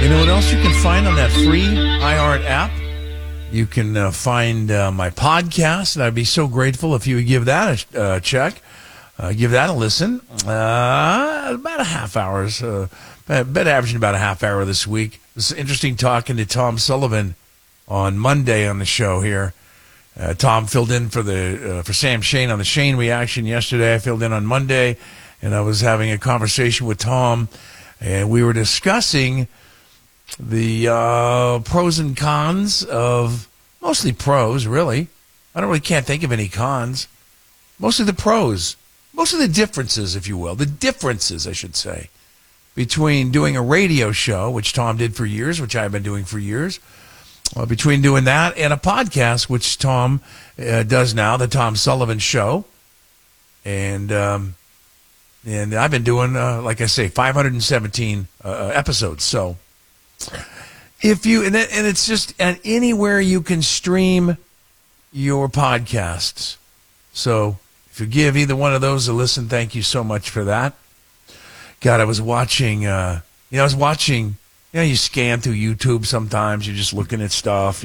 You know what else you can find on that free iHeart app? You can find my podcast, and I'd be so grateful if you would give that a check. Give that a listen. About a half hour. Been averaging about a half hour this week. It was interesting talking to Tom Sullivan on Monday on the show here. Tom filled in for Sam Shane on the Shane Reaction yesterday. I filled in on Monday, and I was having a conversation with Tom, and we were discussing the pros and cons of, mostly pros, really. Can't think of any cons. Mostly the pros. Most of the differences, if you will. The differences, I should say, between doing a radio show, which Tom did for years, which I've been doing for years, between doing that and a podcast, which Tom does now, the Tom Sullivan Show. And I've been doing, like I say, 517 episodes. So if you, and it's just anywhere you can stream your podcasts. So if you give either one of those a listen, thank you so much for that. God, I was watching, you scan through YouTube sometimes. You're just looking at stuff.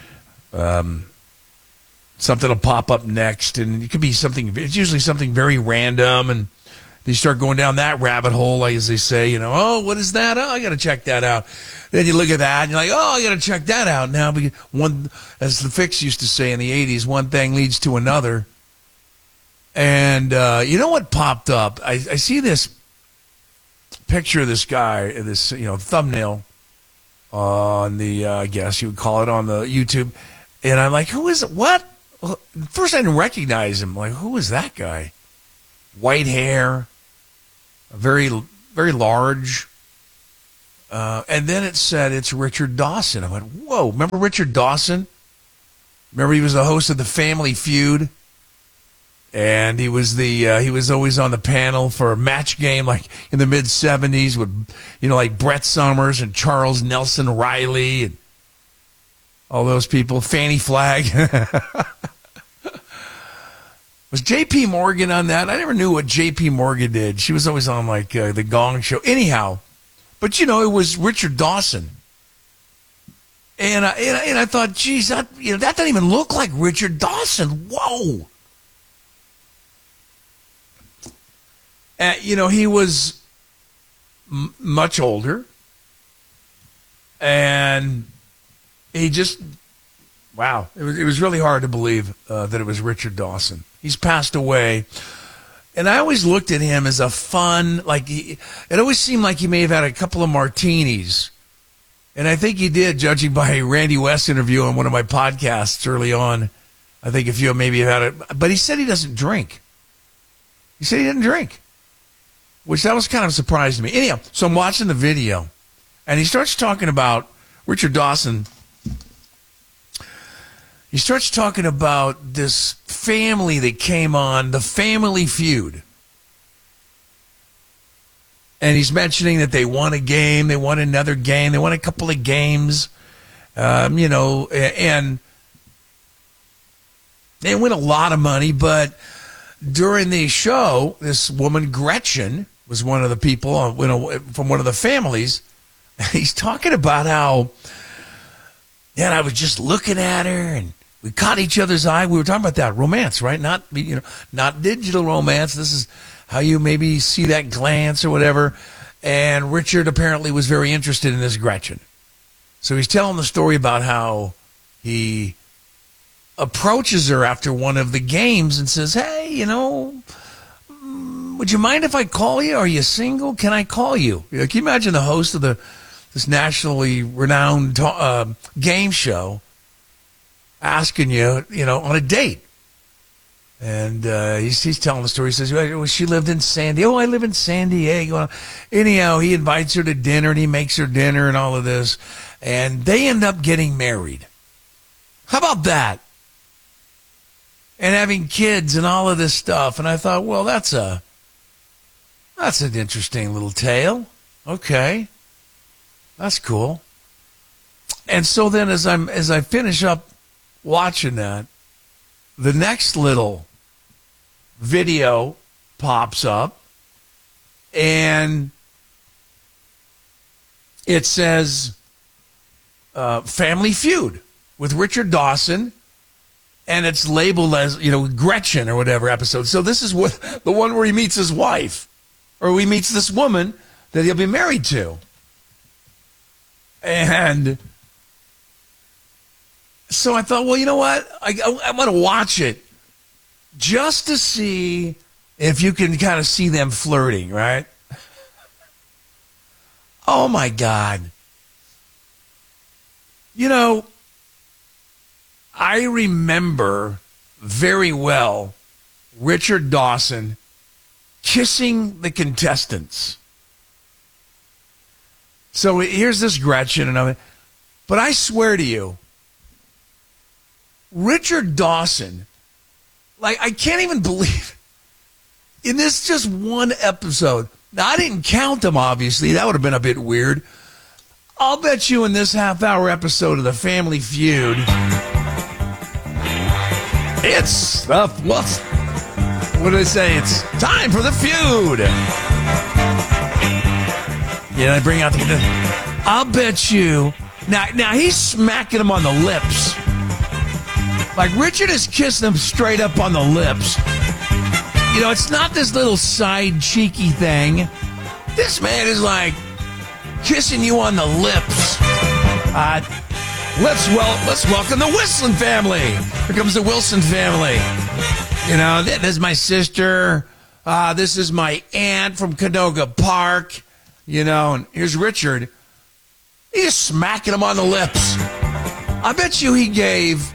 Something will pop up next, and it could be something, it's usually something very random, and you start going down that rabbit hole, as they say, oh, what is that? Oh, I got to check that out. Then you look at that, and you're like, oh, I got to check that out now. Because as the Fix used to say in the 80s, one thing leads to another. And you know what popped up? I see this picture of this guy, this thumbnail on the, I guess you would call it, on the YouTube. And I'm like, who is it? What? First I didn't recognize him. Like, who is that guy? White hair, very, very large. And then it said it's Richard Dawson. I went, whoa, remember Richard Dawson? Remember he was the host of The Family Feud? And he was he was always on the panel for a Match Game, like in the mid-'70s with, like Brett Summers and Charles Nelson Riley and all those people. Fannie Flagg. Was J.P. Morgan on that? I never knew what J.P. Morgan did. She was always on, like, the Gong Show. Anyhow, but, it was Richard Dawson. And I thought, geez, that doesn't even look like Richard Dawson. Whoa. He was much older. And he just, wow. It was really hard to believe that it was Richard Dawson. He's passed away. And I always looked at him as a fun, it always seemed like he may have had a couple of martinis. And I think he did, judging by a Randy West interview on one of my podcasts early on. I think a few maybe have had it. But he said he doesn't drink. He said he didn't drink, which that was kind of a surprise to me. Anyhow, so I'm watching the video, and he starts talking about Richard Dawson. He starts talking about this family that came on, the Family Feud. And he's mentioning that they won a game, they won another game, they won a couple of games, and they win a lot of money. But during the show, this woman, Gretchen, was one of the people from one of the families. He's talking about how, I was just looking at her, and we caught each other's eye. We were talking about that romance, right? Not digital romance. This is how you maybe see that glance or whatever. And Richard apparently was very interested in this Gretchen. So he's telling the story about how he approaches her after one of the games and says, hey, would you mind if I call you? Are you single? Can I call you? Can you imagine the host of this nationally renowned game show asking you, on a date? And he's telling the story. He says, well, she lived in San Diego. Oh, I live in San Diego. Anyhow, he invites her to dinner, and he makes her dinner and all of this. And they end up getting married. How about that? And having kids and all of this stuff. And I thought, well, that's an interesting little tale. Okay. That's cool. And so then as I finish up watching that, the next little video pops up, and it says Family Feud with Richard Dawson, and it's labeled as, Gretchen or whatever episode. So this is what the one where he meets his wife, or he meets this woman that he'll be married to. And so I thought, well, you know what? I want to watch it just to see if you can kind of see them flirting, right? Oh, my God. I remember very well Richard Dawson kissing the contestants. So here's this Gretchen, but I swear to you, Richard Dawson, I can't even believe in this just one episode. Now, I didn't count them, obviously. That would have been a bit weird. I'll bet you in this half-hour episode of the Family Feud, it's what do they say? It's time for the feud. They bring out I'll bet you. Now he's smacking him on the lips. Like Richard is kissing him straight up on the lips. It's not this little side cheeky thing. This man is like kissing you on the lips. Let's welcome the Wilson family. Here comes the Wilson family. There's my sister. This is my aunt from Canoga Park. And here's Richard. He's smacking him on the lips. I bet you he gave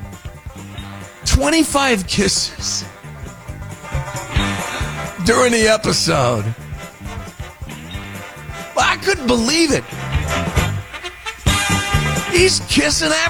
25 kisses during the episode. I couldn't believe it. He's kissing